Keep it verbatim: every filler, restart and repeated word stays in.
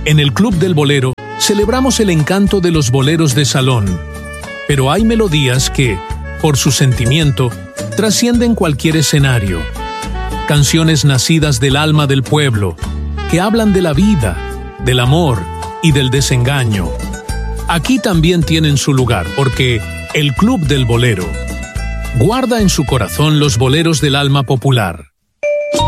En el Club del Bolero celebramos el encanto de los boleros de salón, pero hay melodías que, por su sentimiento, trascienden cualquier escenario. Canciones nacidas del alma del pueblo, que hablan de la vida, del amor y del desengaño. Aquí también tienen su lugar, porque el Club del Bolero guarda en su corazón los boleros del alma popular.